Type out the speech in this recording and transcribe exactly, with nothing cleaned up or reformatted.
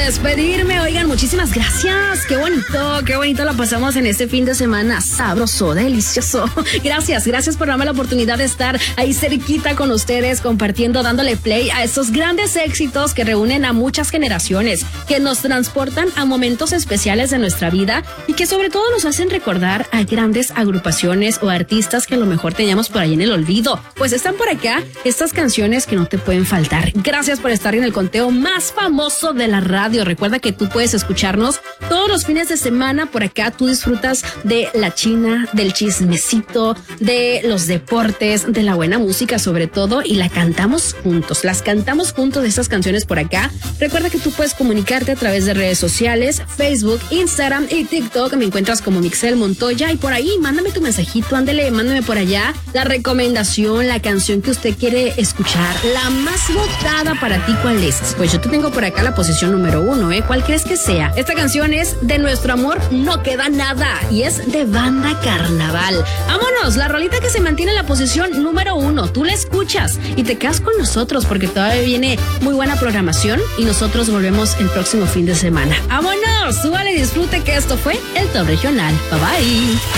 despedirme. Oigan, muchísimas gracias. Qué bonito, qué bonito la pasamos en este fin de semana. Sabroso, delicioso. Gracias, gracias por darme la oportunidad de estar ahí cerquita con ustedes, compartiendo, dándole play a estos grandes éxitos que reúnen a muchas generaciones, que nos transportan a momentos especiales de nuestra vida y que sobre todo nos hacen recordar a grandes agrupaciones o artistas que a lo mejor teníamos por ahí en el olvido. Pues están por acá estas canciones que no te pueden faltar. Gracias por estar en el conteo más famoso de la radio. Recuerda que tú puedes escucharnos todos los fines de semana por acá. Tú disfrutas de la china, del chismecito, de los deportes, de la buena música sobre todo, y la cantamos juntos. Las cantamos juntos de estas canciones por acá. Recuerda que tú puedes comunicarte a través de redes sociales, Facebook, Instagram y TikTok. Me encuentras como Mixel Montoya y por ahí mándame tu mensajito, ándele, mándame por allá la recomendación, la canción que usted quiere escuchar, la más votada para ti, ¿cuál es? Pues yo te tengo por acá la posición número uno, ¿eh? ¿Cuál crees que sea? Esta canción es De Nuestro Amor No Queda Nada y es de Banda Carnaval. Vámonos, la rolita que se mantiene en la posición número uno. Tú la escuchas y te quedas con nosotros porque todavía viene muy buena programación y nosotros volvemos el próximo fin de semana. ¡Vámonos! Súbale y disfrute que esto fue el Top Regional. Bye bye.